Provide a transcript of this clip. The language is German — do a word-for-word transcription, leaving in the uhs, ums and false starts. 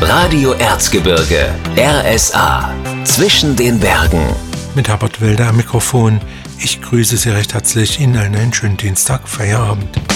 Radio Erzgebirge, R S A, zwischen den Bergen. Mit Herbert Wilder am Mikrofon. Ich grüße Sie recht herzlich Ihnen einen schönen Dienstag, Feierabend.